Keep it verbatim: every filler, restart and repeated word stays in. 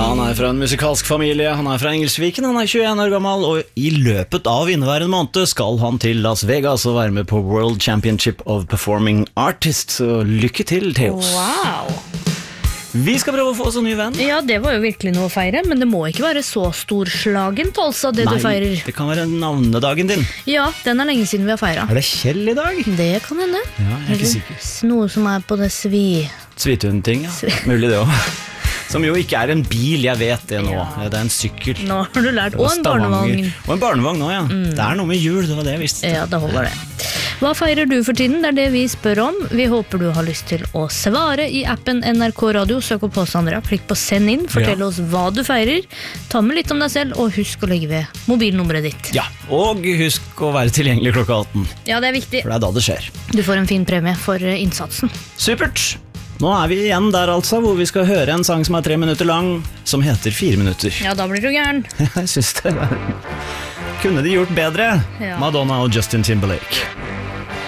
Han er fra en musikalsk familie, han er fra Engelsviken, han er tjueen år gammel, og i løpet av inneværende måned skal han til Las Vegas og være med på World Championship of Performing Artists. Så lykke til, Theos. Wow. Vi skal prøve å få oss en ny venn. Ja, det var jo virkelig noe å feire, men det må ikke være så storslagent, altså, det Nei, du feirer. det kan være navnedagen din. Ja, den er lenge siden vi har feiret. Er det Kjell i dag? Det kan hende. Ja, jeg er ikke sikker. Noe som er på det svi. Svithund-ting, ja. Mulig det også. Som jo ikke er en bil, jeg vet det nå. Ja. Det er en sykkel. Nå har du lært. Og en barnevogn. Og en barnevogn også, ja. Mm. Det er noe med jul, det var det jeg visste. Ja, det holder det. Hva feirer du for tiden? Det er det vi spør om. Vi håper du har lyst til å svare i appen N R K Radio. Søk opp oss, Andrea. Klikk på send inn. Fortell ja. oss hva du feirer. Ta med litt om deg selv, og husk å legge ved mobilnummeret ditt. Ja, og husk å være tilgjengelig klokka atten. Ja, det er viktig. For det er da det skjer. Du får en fin premie for innsatsen. Supert! Nå er vi igjen der altså, hvor vi skal høre en sang som er tre minutter lang, som heter fire minutter. Ja, da blir du gæren. Jeg synes det. Kunne de gjort bedre? Ja. Madonna og Justin Timberlake.